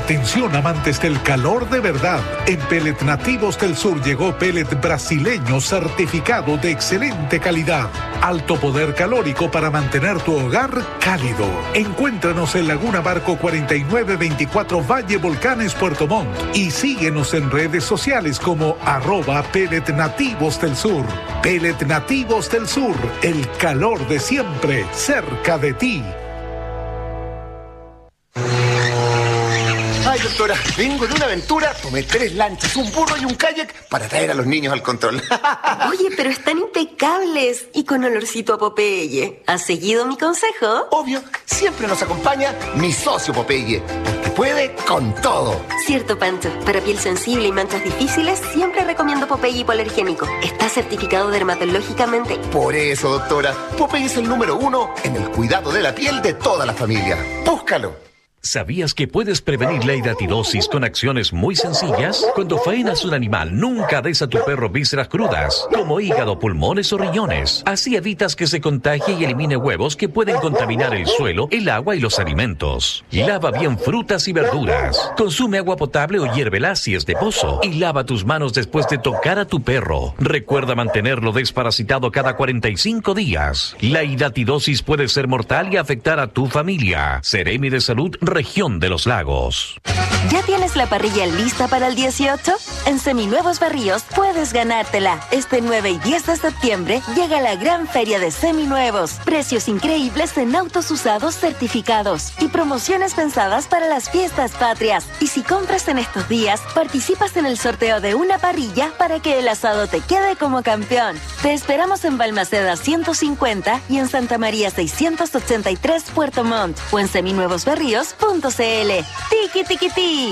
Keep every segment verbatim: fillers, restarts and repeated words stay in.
Atención amantes del calor de verdad. En Pellet Nativos del Sur llegó pellet brasileño certificado de excelente calidad. Alto poder calórico para mantener tu hogar cálido. Encuéntranos en Laguna Barco cuarenta y nueve veinticuatro Valle Volcanes, Puerto Montt. Y síguenos en redes sociales como arroba Pellet Nativos del Sur. Pellet Nativos del Sur, el calor de siempre, cerca de ti. Ay, doctora, vengo de una aventura, tomé tres lanchas, un burro y un kayak para traer a los niños al control. Oye, pero están impecables y con olorcito a Popeye. ¿Has seguido mi consejo? Obvio, siempre nos acompaña mi socio Popeye, porque puede con todo. Cierto, Pancho. Para piel sensible y manchas difíciles, siempre recomiendo Popeye hipoalergénico. Está certificado dermatológicamente. Por eso, doctora, Popeye es el número uno en el cuidado de la piel de toda la familia. Búscalo. ¿Sabías que puedes prevenir la hidatidosis con acciones muy sencillas? Cuando faenas un animal, nunca des a tu perro vísceras crudas, como hígado, pulmones o riñones. Así evitas que se contagie y elimine huevos que pueden contaminar el suelo, el agua y los alimentos. Lava bien frutas y verduras. Consume agua potable o hiérvela si es de pozo. Y lava tus manos después de tocar a tu perro. Recuerda mantenerlo desparasitado cada cuarenta y cinco días. La hidatidosis puede ser mortal y afectar a tu familia. Seremi de Salud, Región de los Lagos. ¿Ya tienes la parrilla lista para el dieciocho? En Seminuevos Berríos puedes ganártela. Este nueve y diez de septiembre llega la gran feria de Seminuevos. Precios increíbles en autos usados certificados y promociones pensadas para las fiestas patrias. Y si compras en estos días, participas en el sorteo de una parrilla para que el asado te quede como campeón. Te esperamos en Balmaceda ciento cincuenta y en Santa María seiscientos ochenta y tres Puerto Montt o en seminuevos berríos punto c l. Tiki tiki ti.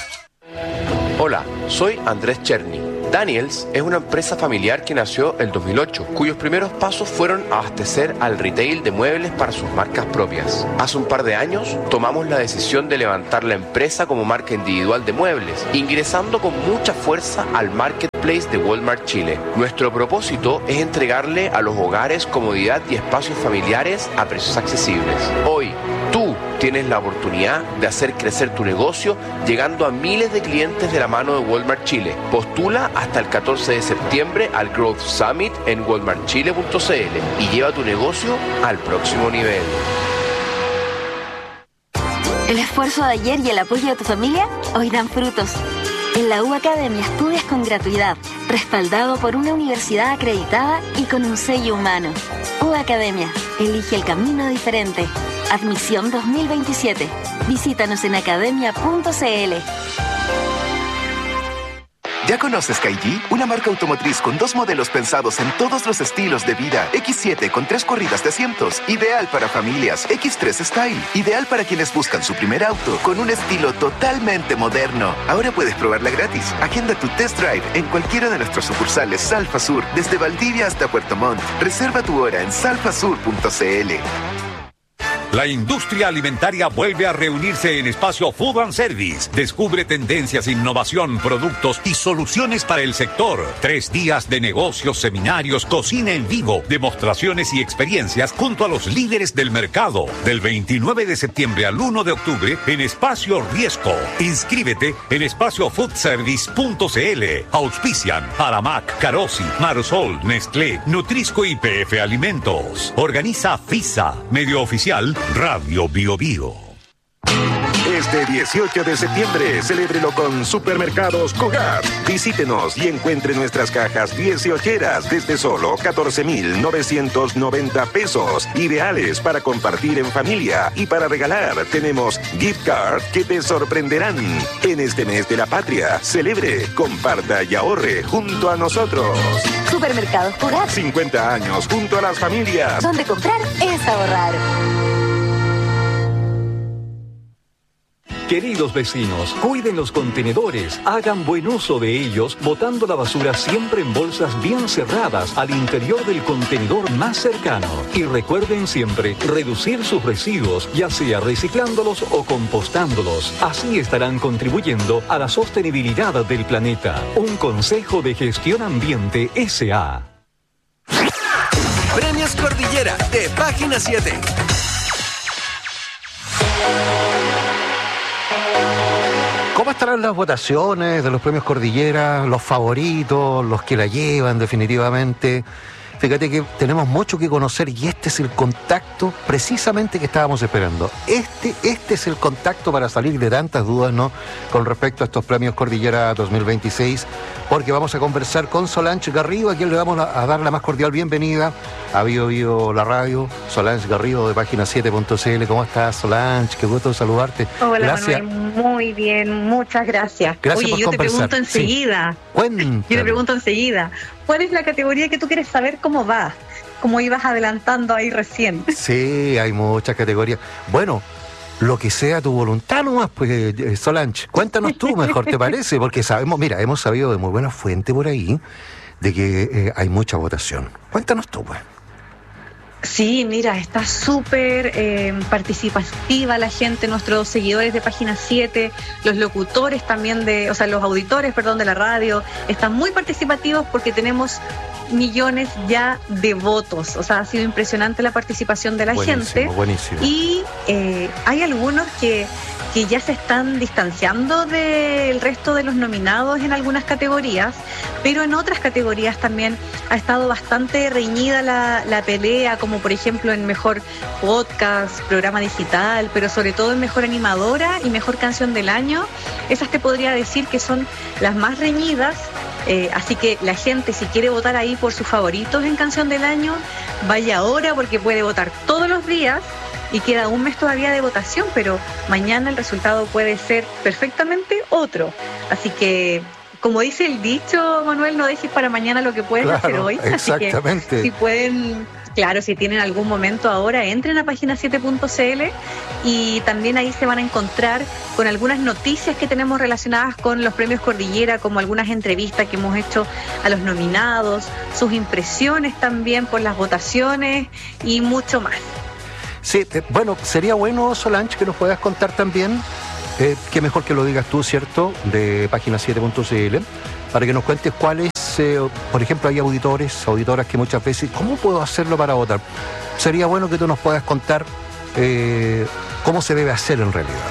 Hola, soy Andrés Cherny. Daniels es una empresa familiar que nació el dos mil ocho, cuyos primeros pasos fueron abastecer al retail de muebles para sus marcas propias. Hace un par de años tomamos la decisión de levantar la empresa como marca individual de muebles, ingresando con mucha fuerza al marketplace de Walmart Chile. Nuestro propósito es entregarle a los hogares comodidad y espacios familiares a precios accesibles. Hoy, tú tienes la oportunidad de hacer crecer tu negocio llegando a miles de clientes de la mano de Walmart Chile. Postula hasta el catorce de septiembre al Growth Summit en walmart chile punto c l y lleva tu negocio al próximo nivel. El esfuerzo de ayer y el apoyo de tu familia hoy dan frutos. En la U Academia estudias con gratuidad, respaldado por una universidad acreditada y con un sello humano. U Academia, elige el camino diferente. Admisión dos mil veintisiete. Visítanos en academia punto c l. ¿Ya conoces Kaiji? Una marca automotriz con dos modelos pensados en todos los estilos de vida. equis siete con tres corridas de asientos, ideal para familias. equis tres Style, ideal para quienes buscan su primer auto, con un estilo totalmente moderno. Ahora puedes probarla gratis. Agenda tu test drive en cualquiera de nuestros sucursales Salfa Sur, desde Valdivia hasta Puerto Montt. Reserva tu hora en salfa sur punto c l. La industria alimentaria vuelve a reunirse en Espacio Food and Service. Descubre tendencias, innovación, productos y soluciones para el sector. Tres días de negocios, seminarios, cocina en vivo, demostraciones y experiencias junto a los líderes del mercado. Del veintinueve de septiembre al uno de octubre en Espacio Riesco. Inscríbete en espacio food service punto c l. Auspician Aramac, Carosi, Marsol, Nestlé, Nutrisco y P F Alimentos. Organiza FISA, medio oficial Radio Bio Bio. Este dieciocho de septiembre, celébrelo con Supermercados Cogat. Visítenos y encuentre nuestras cajas dieciocheras desde solo catorce mil novecientos noventa pesos. Ideales para compartir en familia y para regalar. Tenemos gift card que te sorprenderán. En este mes de la patria, celebre, comparta y ahorre junto a nosotros. Supermercados Cogat. cincuenta años junto a las familias. Donde comprar es ahorrar. Queridos vecinos, cuiden los contenedores, hagan buen uso de ellos, botando la basura siempre en bolsas bien cerradas al interior del contenedor más cercano. Y recuerden siempre reducir sus residuos, ya sea reciclándolos o compostándolos. Así estarán contribuyendo a la sostenibilidad del planeta. Un consejo de Gestión Ambiente S A Premios Cordillera de Página siete. ¿Cómo estarán las votaciones de los premios Cordillera, los favoritos, los que la llevan definitivamente? Fíjate que tenemos mucho que conocer y este es el contacto precisamente que estábamos esperando. Este, este es el contacto para salir de tantas dudas, ¿no?, con respecto a estos premios Cordillera dos mil veintiséis, porque vamos a conversar con Solange Garrido, a quien le vamos a dar la más cordial bienvenida a Bio Bio la radio. Solange Garrido de página siete punto c l. ¿Cómo estás, Solange? Qué gusto saludarte. Hola, gracias. Manuel, muy bien, muchas gracias. Gracias Oye, por yo conversar. te pregunto enseguida. Sí. Cuéntame. Yo te pregunto enseguida. ¿Cuál es la categoría que tú quieres saber cómo va? Como ibas adelantando ahí recién. Sí, hay muchas categorías. Bueno, lo que sea tu voluntad nomás, pues, Solange. Cuéntanos tú mejor, ¿te parece? Porque sabemos, mira, hemos sabido de muy buena fuente por ahí de que eh, hay mucha votación. Cuéntanos tú, pues. Sí, mira, está súper eh, participativa la gente, nuestros seguidores de Página siete, los locutores también de, o sea, los auditores, perdón, de la radio, están muy participativos porque tenemos millones ya de votos, o sea, ha sido impresionante la participación de la buenísimo, gente. Buenísimo. Y eh, hay algunos que, que ya se están distanciando del resto de los nominados en algunas categorías, pero en otras categorías también ha estado bastante reñida la, la pelea, como por ejemplo en Mejor Podcast, Programa Digital, pero sobre todo en Mejor Animadora y Mejor Canción del Año. Esas te podría decir que son las más reñidas. Eh, así que la gente, si quiere votar ahí por sus favoritos en Canción del Año, vaya ahora porque puede votar todos los días y queda un mes todavía de votación, pero mañana el resultado puede ser perfectamente otro. Así que, como dice el dicho, Manuel, no dejes para mañana lo que puedes claro, hacer hoy. Exactamente. Así que, si pueden, claro, si tienen algún momento ahora, entren a página siete punto c l y también ahí se van a encontrar con algunas noticias que tenemos relacionadas con los premios Cordillera, como algunas entrevistas que hemos hecho a los nominados, sus impresiones también por las votaciones y mucho más. Sí, eh, bueno, sería bueno, Solange, que nos puedas contar también, eh, que mejor que lo digas tú, ¿cierto?, de página siete punto c l, para que nos cuentes cuáles, eh, por ejemplo, hay auditores, auditoras que muchas veces, ¿cómo puedo hacerlo para votar? Sería bueno que tú nos puedas contar eh, cómo se debe hacer en realidad.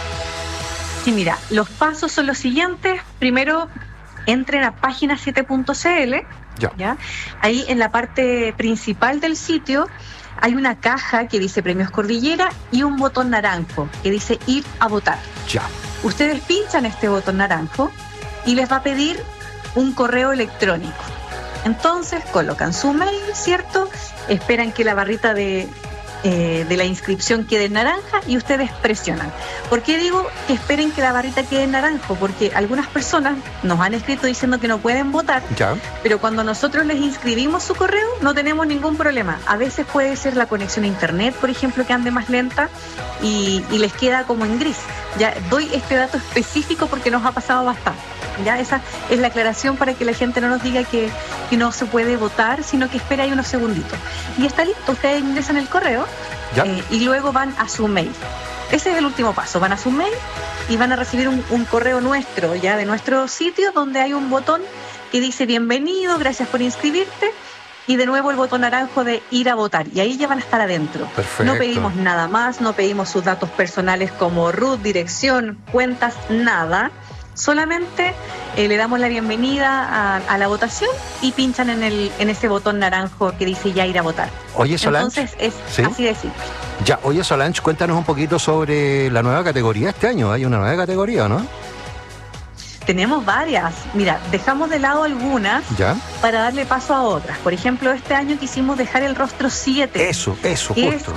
Sí, mira, los pasos son los siguientes. Primero, entren a página siete punto c l, ya. ¿ya? Ahí en la parte principal del sitio hay una caja que dice Premios Cordillera y un botón naranjo que dice ir a votar. Ya. Ustedes pinchan este botón naranjo y les va a pedir un correo electrónico. Entonces colocan su mail, ¿cierto? Esperan que la barrita de, eh, de la inscripción quede en naranja y ustedes presionan. ¿Por qué digo que esperen que la barrita quede en naranjo? Porque algunas personas nos han escrito diciendo que no pueden votar, ya. Pero cuando nosotros les inscribimos su correo no tenemos ningún problema. A veces puede ser la conexión a internet, por ejemplo, que ande más lenta y, y les queda como en gris. Ya doy este dato específico porque nos ha pasado bastante. Ya esa es la aclaración para que la gente no nos diga que, que no se puede votar, sino que espera ahí unos segunditos. Y está listo, ustedes ingresan el correo eh, y luego van a su mail. Ese es el último paso, van a su mail y van a recibir un, un correo nuestro, ya de nuestro sitio, donde hay un botón que dice bienvenido, gracias por inscribirte, y de nuevo el botón naranjo de ir a votar, y ahí ya van a estar adentro. Perfecto. No pedimos nada más, no pedimos sus datos personales como root, dirección, cuentas, nada. Solamente eh, le damos la bienvenida a, a la votación y pinchan en el en ese botón naranjo que dice ya ir a votar. Oye, Solange. Entonces es ¿sí? así de simple. Ya, oye, Solange, cuéntanos un poquito sobre la nueva categoría este año. Hay una nueva categoría, ¿no? Tenemos varias. Mira, dejamos de lado algunas ya. para darle paso a otras. Por ejemplo, este año quisimos dejar el rostro siete. Eso, eso, justo.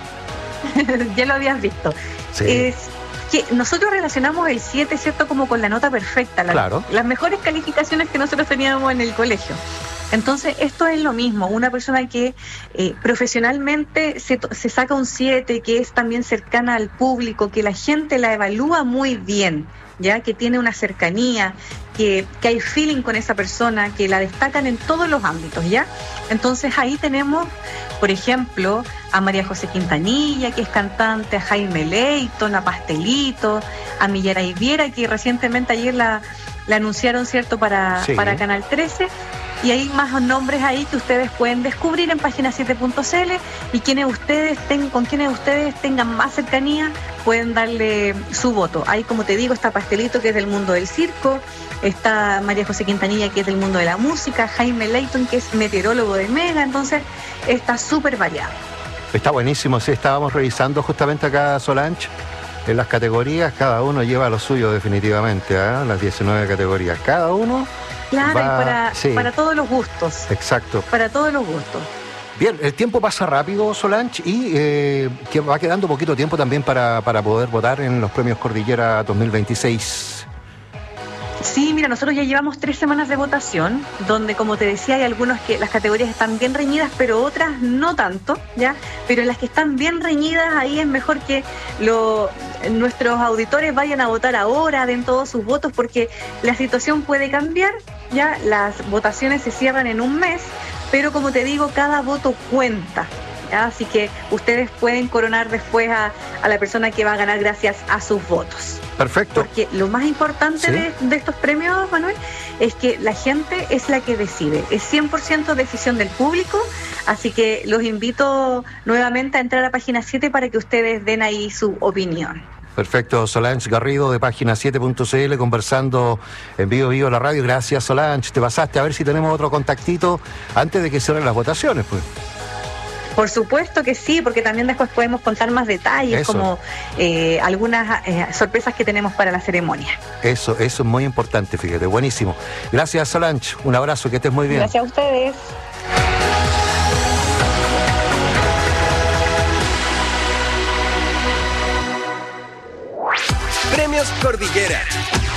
Es... ya lo habías visto. Sí. Es que nosotros relacionamos el siete, ¿cierto?, como con la nota perfecta, la, claro. las mejores calificaciones que nosotros teníamos en el colegio. Entonces, esto es lo mismo, una persona que eh, profesionalmente se, se saca un siete, que es también cercana al público, que la gente la evalúa muy bien, ya que tiene una cercanía, que, que hay feeling con esa persona, que la destacan en todos los ámbitos, ¿ya? Entonces ahí tenemos, por ejemplo, a María José Quintanilla, que es cantante, a Jaime Leighton, a Pastelito, a Millaray Viera, que recientemente ayer la, la anunciaron, ¿cierto?, para, sí. para Canal trece. Y hay más nombres ahí que ustedes pueden descubrir en página siete punto c l y quienes ustedes ten, con quienes ustedes tengan más cercanía pueden darle su voto. Ahí, como te digo, está Pastelito, que es del mundo del circo, está María José Quintanilla, que es del mundo de la música, Jaime Leighton, que es meteorólogo de Mega, entonces está súper variado. Está buenísimo, sí, estábamos revisando justamente acá, Solange, en las categorías, cada uno lleva lo suyo definitivamente, ¿eh? Las diecinueve categorías, cada uno. Claro, va, y para, sí. para todos los gustos. Exacto. Para todos los gustos. Bien, el tiempo pasa rápido, Solange, y eh, que va quedando poquito tiempo también para, para poder votar en los premios Cordillera dos mil veintiséis. Sí, mira, nosotros ya llevamos tres semanas de votación, donde, como te decía, hay algunos que las categorías están bien reñidas, pero otras no tanto, ¿ya? Pero en las que están bien reñidas, ahí es mejor que lo, nuestros auditores vayan a votar ahora, den todos sus votos, porque la situación puede cambiar, ¿ya? Las votaciones se cierran en un mes, pero como te digo, cada voto cuenta, ¿ya? Así que ustedes pueden coronar después a, a la persona que va a ganar gracias a sus votos. Perfecto. Porque lo más importante, ¿sí?, de, de estos premios, Manuel, es que la gente es la que decide. Es cien por ciento decisión del público, así que los invito nuevamente a entrar a Página siete para que ustedes den ahí su opinión. Perfecto, Solange Garrido de Página siete punto c l conversando en vivo vivo la radio. Gracias, Solange, te pasaste. A ver si tenemos otro contactito antes de que cierren las votaciones, pues. Por supuesto que sí, porque también después podemos contar más detalles, eso, como eh, algunas eh, sorpresas que tenemos para la ceremonia. Eso, eso es muy importante, fíjate, buenísimo. Gracias, Solange, un abrazo, que estés muy bien. Gracias a ustedes. Premios Cordillera.